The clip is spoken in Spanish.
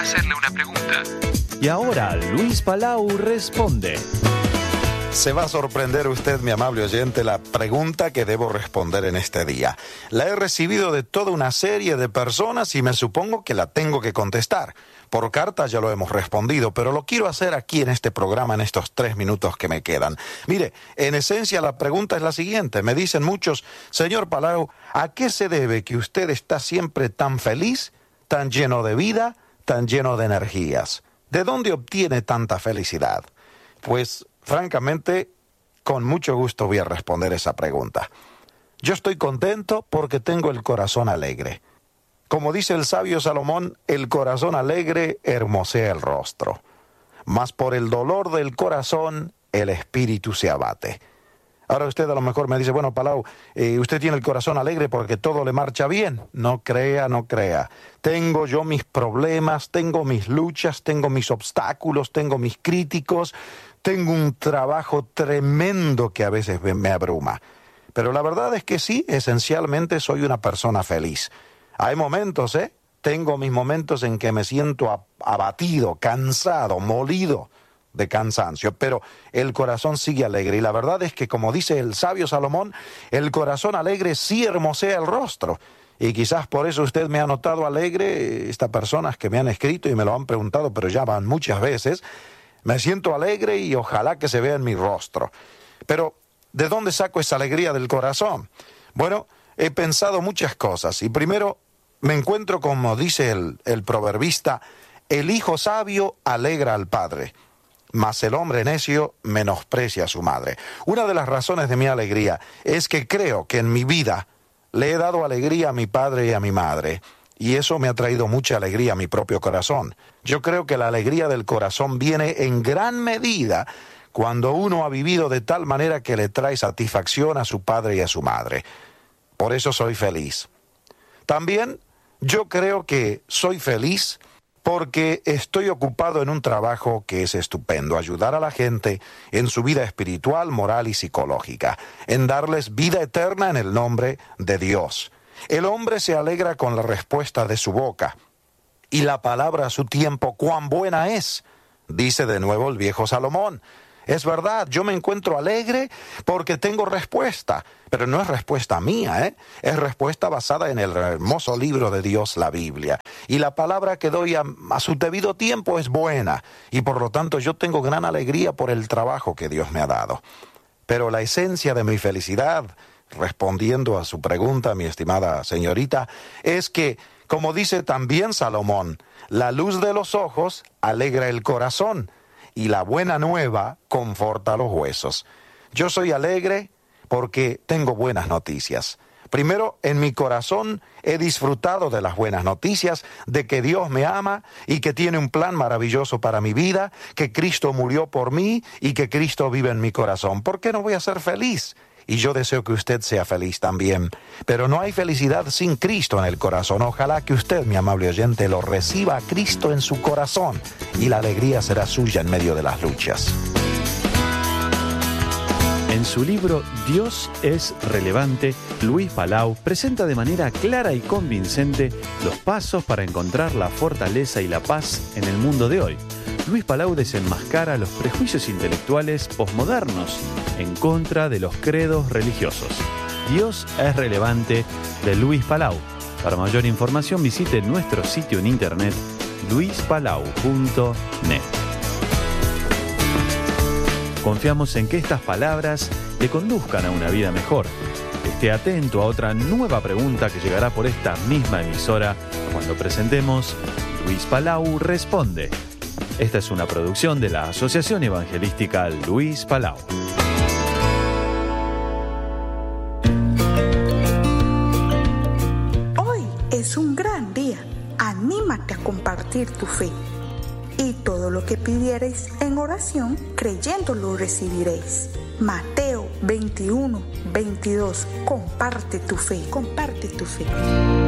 hacerle una pregunta. Y ahora Luis Palau responde. Se va a sorprender usted, mi amable oyente, la pregunta que debo responder en este día. La he recibido de toda una serie de personas y me supongo que la tengo que contestar. Por carta ya lo hemos respondido, pero lo quiero hacer aquí en este programa en estos 3 minutos que me quedan. Mire, en esencia la pregunta es la siguiente. Me dicen muchos, señor Palau, ¿a qué se debe que usted está siempre tan feliz, tan lleno de vida, tan lleno de energías? ¿De dónde obtiene tanta felicidad? Pues, francamente, con mucho gusto voy a responder esa pregunta. Yo estoy contento porque tengo el corazón alegre. Como dice el sabio Salomón, el corazón alegre hermosea el rostro. Mas por el dolor del corazón, el espíritu se abate. Ahora usted a lo mejor me dice, bueno, Palau, usted tiene el corazón alegre porque todo le marcha bien. No crea, no crea. Tengo yo mis problemas, tengo mis luchas, tengo mis obstáculos, tengo mis críticos, tengo un trabajo tremendo que a veces me abruma. Pero la verdad es que sí, esencialmente soy una persona feliz. Hay momentos, tengo mis momentos en que me siento abatido, cansado, molido de cansancio, pero el corazón sigue alegre. Y la verdad es que, como dice el sabio Salomón, el corazón alegre sí hermosea el rostro. Y quizás por eso usted me ha notado alegre, estas personas que me han escrito y me lo han preguntado, pero ya van muchas veces. Me siento alegre y ojalá que se vea en mi rostro. Pero, ¿de dónde saco esa alegría del corazón? Bueno, he pensado muchas cosas. Y primero, me encuentro, como dice el proverbista, el hijo sabio alegra al padre, mas el hombre necio menosprecia a su madre. Una de las razones de mi alegría es que creo que en mi vida le he dado alegría a mi padre y a mi madre. Y eso me ha traído mucha alegría a mi propio corazón. Yo creo que la alegría del corazón viene en gran medida cuando uno ha vivido de tal manera que le trae satisfacción a su padre y a su madre. Por eso soy feliz. También yo creo que soy feliz porque estoy ocupado en un trabajo que es estupendo, ayudar a la gente en su vida espiritual, moral y psicológica, en darles vida eterna en el nombre de Dios. El hombre se alegra con la respuesta de su boca, y la palabra a su tiempo, cuán buena es, dice de nuevo el viejo Salomón. Es verdad, yo me encuentro alegre porque tengo respuesta, pero no es respuesta mía, es respuesta basada en el hermoso libro de Dios, la Biblia. Y la palabra que doy a su debido tiempo es buena, y por lo tanto yo tengo gran alegría por el trabajo que Dios me ha dado. Pero la esencia de mi felicidad, respondiendo a su pregunta, mi estimada señorita, es que, como dice también Salomón, la luz de los ojos alegra el corazón, y la buena nueva conforta los huesos. Yo soy alegre porque tengo buenas noticias. Primero, en mi corazón he disfrutado de las buenas noticias, de que Dios me ama y que tiene un plan maravilloso para mi vida, que Cristo murió por mí y que Cristo vive en mi corazón. ¿Por qué no voy a ser feliz? Y yo deseo que usted sea feliz también. Pero no hay felicidad sin Cristo en el corazón. Ojalá que usted, mi amable oyente, lo reciba a Cristo en su corazón y la alegría será suya en medio de las luchas. En su libro Dios es relevante, Luis Palau presenta de manera clara y convincente los pasos para encontrar la fortaleza y la paz en el mundo de hoy. Luis Palau desenmascara los prejuicios intelectuales posmodernos en contra de los credos religiosos. Dios es relevante, de Luis Palau. Para mayor información visite nuestro sitio en internet luispalau.net. Confiamos en que estas palabras le conduzcan a una vida mejor. Esté atento a otra nueva pregunta que llegará por esta misma emisora cuando presentemos Luis Palau Responde. Esta es una producción de la Asociación Evangelística Luis Palau. Hoy es un gran día. Anímate a compartir tu fe. Y todo lo que pidiereis en oración, creyendo lo recibiréis. Mateo 21:22. Comparte tu fe. Comparte tu fe.